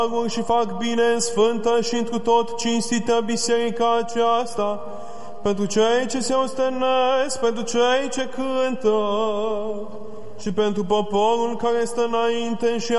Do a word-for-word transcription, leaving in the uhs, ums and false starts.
și fac bine în sfântă și întru tot cinstită biserica aceasta, pentru cei ce se ostenesc, pentru cei ce cântă și pentru poporul care stă înainte și